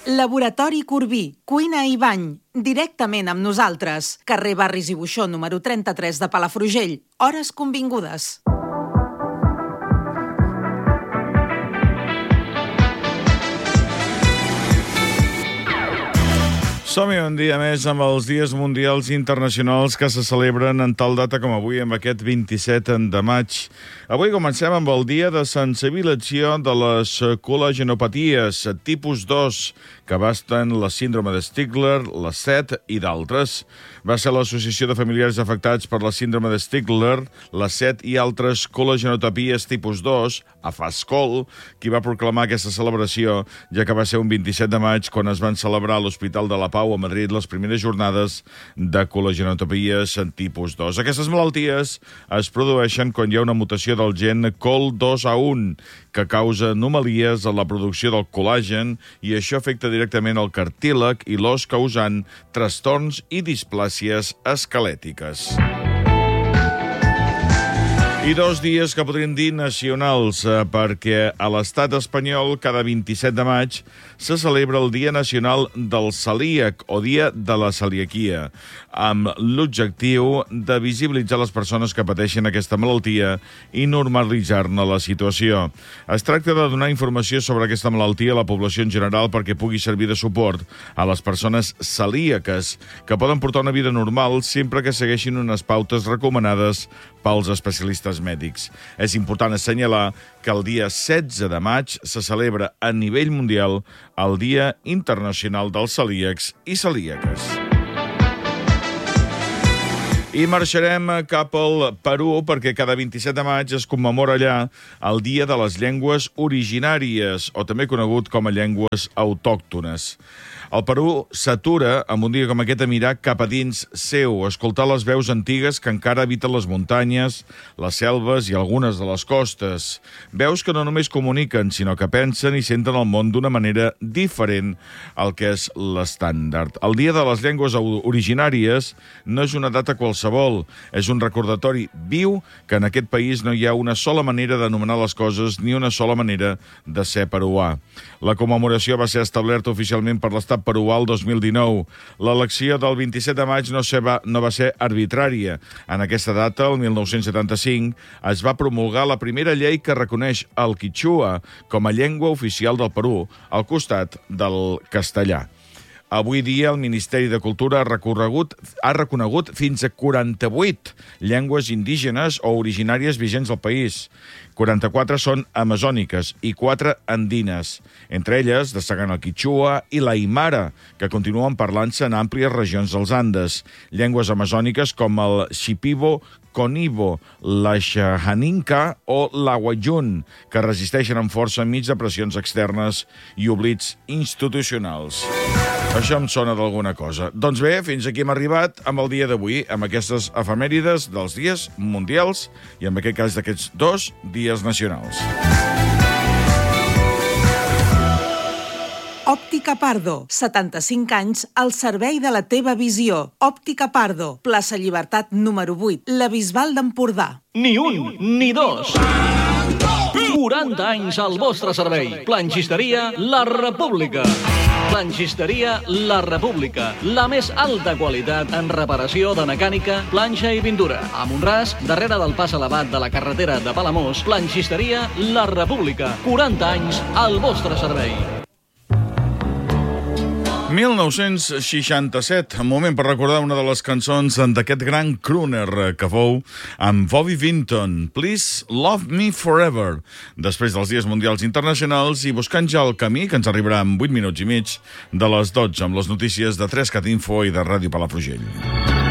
Laboratori Corbí, cuina i bany, directament amb nosaltres. Carrer Barris i Buixó, número 33 de Palafrugell. Hores convingudes. Som-hi un dia més amb els Dies Mundials Internacionals que se celebren en tal data com avui, amb aquest 27 de maig. Avui comencem amb el dia de sensibilització de les col·lagenopaties tipus 2, que abasten la síndrome de Stickler, la SET i d'altres. Va ser l'Associació de Familiars Afectats per la síndrome de Stickler, la SET i altres col·lagenopaties tipus 2, AFASCOL, qui va proclamar aquesta celebració, ja que va ser un 27 de maig quan es van celebrar a l'Hospital de la Pau a Madrid les primeres jornades de col·lagenopaties tipus 2. Aquestes malalties es produeixen quan hi ha una mutació del gen COL2A1 que causa anomalies en la producció del col·lagen i això afecta directament el cartílag i l'os, causant trastorns i displàcies esquelètiques. I 2 dies que podríem dir nacionals, perquè a l'estat espanyol cada 27 de maig se celebra el Dia Nacional del Celíac o Dia de la Celiaquia, amb l'objectiu de visibilitzar les persones que pateixen aquesta malaltia i normalitzar-ne la situació. Es tracta de donar informació sobre aquesta malaltia a la població en general perquè pugui servir de suport a les persones celíaques, que poden portar una vida normal sempre que segueixin unes pautes recomanades pels especialistes mèdics. És important assenyalar que el dia 16 de maig se celebra a nivell mundial el Dia Internacional dels Celíacs i Celíaques. I marxarem cap al Perú perquè cada 27 de maig es commemora allà el Dia de les Llengües Originàries, o també conegut com a llengües autòctones. El Perú s'atura amb un dia com aquest a mirar cap a dins seu, a escoltar les veus antigues que encara habiten les muntanyes, les selves i algunes de les costes. Veus que no només comuniquen, sinó que pensen i senten el món d'una manera diferent al que és l'estàndard. El Dia de les Llengües Originàries no és una data qualsevol, és un recordatori viu que en aquest país no hi ha una sola manera d'anomenar les coses ni una sola manera de ser peruà. La commemoració va ser establerta oficialment per l'Estat peruà el 2019. L'elecció del 27 de maig no va ser arbitrària. En aquesta data, el 1975, es va promulgar la primera llei que reconeix el quítxua com a llengua oficial del Perú, al costat del castellà. Avui dia, el Ministeri de Cultura ha reconegut fins a 48 llengües indígenes o originàries vigents al país. 44 són amazòniques i 4 andines. Entre elles destaquen el quítxua i l'aimara, que continuen parlant-se en àmplies regions dels Andes. Llengües amazòniques com el shipibo, conibo, la xahaninca o l'awayun, que resisteixen amb força enmig de pressions externes i oblits institucionals. Això em sona d'alguna cosa. Doncs bé, fins aquí hem arribat amb el dia d'avui, amb aquestes efemèrides dels dies mundials i en aquest cas d'aquests 2 dies nacionals. Òptica Pardo, 75 anys al servei de la teva visió. Òptica Pardo, plaça Llibertat número 8, la Bisbal d'Empordà. Ni un, ni dos. 40 anys al vostre servei. Planxisteria La República. Planxisteria La República. La més alta qualitat en reparació de mecànica, planxa i pintura. A Montràs, darrere del pas elevat de la carretera de Palamós, Planxisteria La República. 40 anys al vostre servei. 1967, un moment per recordar una de les cançons d'aquest gran crooner que fou amb Bobby Vinton, Please Love Me Forever, després dels Dies Mundials Internacionals i buscant ja el camí, que ens arribarà en 8 minuts i mig de les 12, amb les notícies de 3CAT Info i de Ràdio Palafrugell.